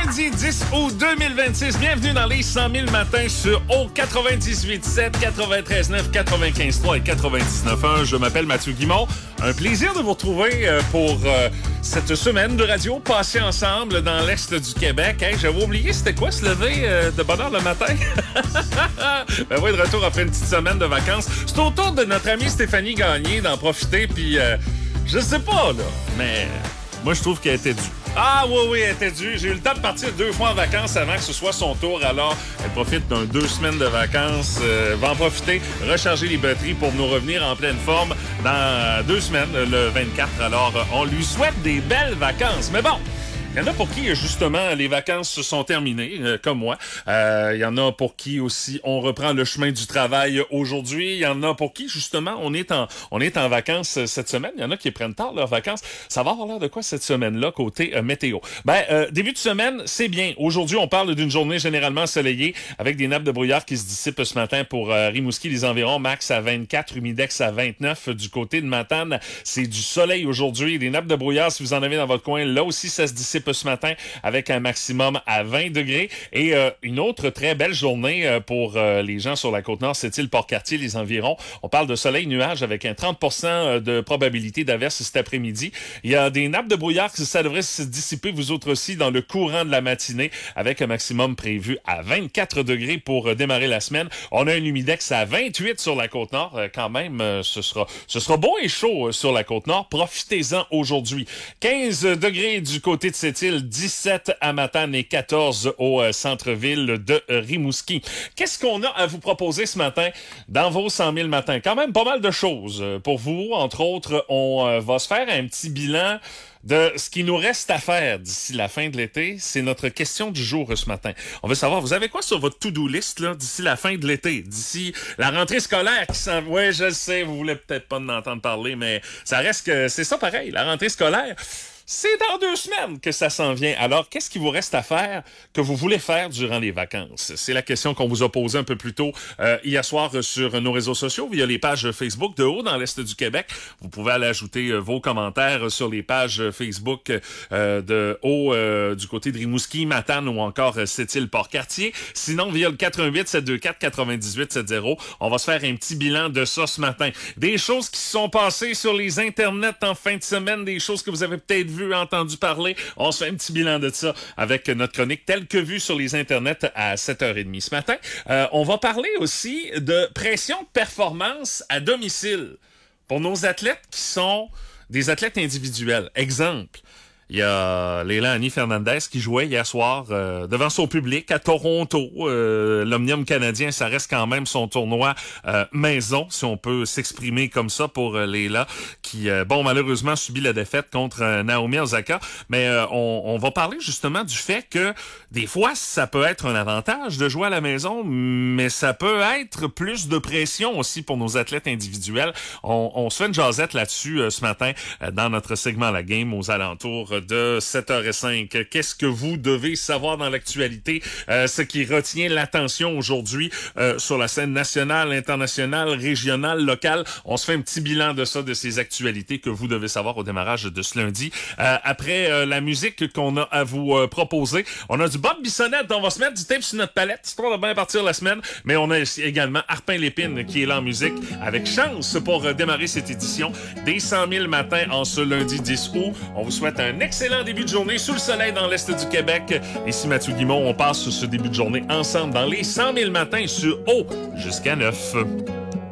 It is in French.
lundi 10 août 2026. Bienvenue dans les 100 000 matins sur O 98.7, 93.9, 95.3 et 99.1. Je m'appelle Mathieu Guimond. Un plaisir de vous retrouver pour cette semaine de radio passée ensemble dans l'Est du Québec. Hey, j'avais oublié, c'était quoi se lever de bonne heure le matin? Ben oui, de retour après une petite semaine de vacances. C'est au tour de notre amie Stéphanie Gagné d'en profiter, puis je sais pas, là, mais moi, je trouve qu'elle était due. Ah oui, elle était due. J'ai eu le temps de partir 2 fois en vacances avant que ce soit son tour. Alors, elle profite d'un 2 semaines de vacances. Va en profiter, recharger les batteries pour nous revenir en pleine forme dans 2 semaines, le 24. Alors, on lui souhaite des belles vacances. Mais bon, il y en a pour qui, justement, les vacances se sont terminées, comme moi. Il y en a pour qui aussi on reprend le chemin du travail aujourd'hui. Il y en a pour qui, justement, on est en vacances cette semaine. Il y en a qui prennent tard leurs vacances. Ça va avoir l'air de quoi cette semaine-là, côté météo? Début de semaine, c'est bien. Aujourd'hui, on parle d'une journée généralement ensoleillée avec des nappes de brouillard qui se dissipent ce matin pour Rimouski, les environs. Max à 24, Humidex à 29. Du côté de Matane, c'est du soleil aujourd'hui. Des nappes de brouillard, si vous en avez dans votre coin, là aussi, ça se dissipe ce matin avec un maximum à 20 degrés. Et une autre très belle journée pour les gens sur la Côte-Nord, c'est-il Port-Cartier, les environs. On parle de soleil-nuage avec un 30% de probabilité d'averse cet après-midi. Il y a des nappes de brouillard qui ça devrait se dissiper, vous autres aussi, dans le courant de la matinée avec un maximum prévu à 24 degrés pour démarrer la semaine. On a un humidex à 28 sur la Côte-Nord. Quand même, ce sera beau et chaud sur la Côte-Nord. Profitez-en aujourd'hui. 15 degrés du côté de cette île, 17 à Matane et 14 au centre-ville de Rimouski. Qu'est-ce qu'on a à vous proposer ce matin dans vos 100 000 matins? Quand même pas mal de choses pour vous. Entre autres, on va se faire un petit bilan de ce qui nous reste à faire d'ici la fin de l'été. C'est notre question du jour ce matin. On veut savoir, vous avez quoi sur votre to-do list là, d'ici la fin de l'été? D'ici la rentrée scolaire qui s'en... Oui, je le sais, vous voulez peut-être pas en entendre parler, mais ça reste que c'est ça pareil. La rentrée scolaire, c'est dans 2 semaines que ça s'en vient. Alors, qu'est-ce qui vous reste à faire que vous voulez faire durant les vacances? C'est la question qu'on vous a posée un peu plus tôt hier soir sur nos réseaux sociaux, via les pages Facebook de Haut dans l'Est du Québec. Vous pouvez aller ajouter vos commentaires sur les pages Facebook de Haut du côté de Rimouski, Matane ou encore Sept-Îles, Port-Cartier. Sinon, via le 418-724-9870, on va se faire un petit bilan de ça ce matin. Des choses qui se sont passées sur les internets en fin de semaine, des choses que vous avez peut-être vues, entendu parler. On se fait un petit bilan de ça avec notre chronique telle que vue sur les internets à 7h30 ce matin. On va parler aussi de pression de performance à domicile pour nos athlètes qui sont des athlètes individuels. Exemple, il y a Leilani Fernandez qui jouait hier soir devant son public à Toronto. L'Omnium canadien, ça reste quand même son tournoi maison, si on peut s'exprimer comme ça pour Leila, qui, malheureusement, subit la défaite contre Naomi Osaka. Mais on va parler justement du fait que des fois, ça peut être un avantage de jouer à la maison, mais ça peut être plus de pression aussi pour nos athlètes individuels. On se fait une jasette là-dessus ce matin dans notre segment La Game aux alentours de 7h05. Qu'est-ce que vous devez savoir dans l'actualité? Ce qui retient l'attention aujourd'hui sur la scène nationale, internationale, régionale, locale. On se fait un petit bilan de ça, de ces actualités que vous devez savoir au démarrage de ce lundi. Après la musique qu'on a à vous proposer, on a du Bob Bissonnette. On va se mettre du tape sur notre palette, histoire de bien partir la semaine. Mais on a également Arpin Lépine qui est là en musique avec Chance pour démarrer cette édition des 100 000 matins en ce lundi 10 août. On vous souhaite un excellent début de journée sous le soleil dans l'Est du Québec. Ici Mathieu Guimond, on passe ce début de journée ensemble dans les 100 000 matins sur O jusqu'à 9.